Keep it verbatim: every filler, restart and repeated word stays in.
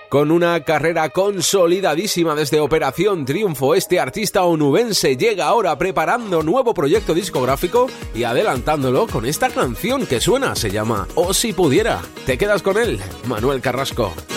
Con una carrera consolidadísima desde Operación Triunfo, este artista onubense llega ahora preparando nuevo proyecto discográfico y adelantándolo con esta canción que suena, se llama O Si Pudiera. ¿Te quedas con él? Manuel Carrasco.